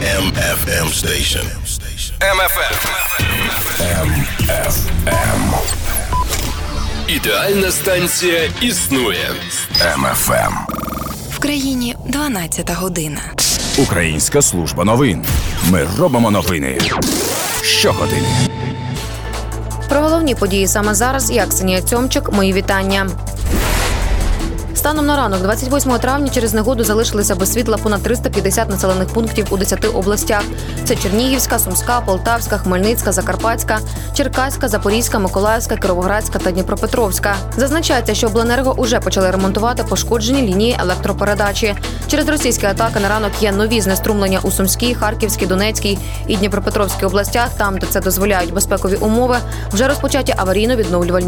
MFM Station. MFM. Ідеальна станція існує. MFM. В країні 12 година. Українська служба новин. Ми робимо новини щогодини. Про головні події саме зараз я, Ксенія Цьомчик. Мої вітання. Станом на ранок 28 травня через негоду залишилися без світла понад 350 населених пунктів у 10 областях. Це Чернігівська, Сумська, Полтавська, Хмельницька, Закарпатська, Черкаська, Запорізька, Миколаївська, Кіровоградська та Дніпропетровська. Зазначається, що обленерго уже почали ремонтувати пошкоджені лінії електропередачі. Через російські атаки на ранок є нові знеструмлення у Сумській, Харківській, Донецькій і Дніпропетровській областях. Там, де це дозволяють безпекові умови, вже розпочаті аварійно-відновлювальні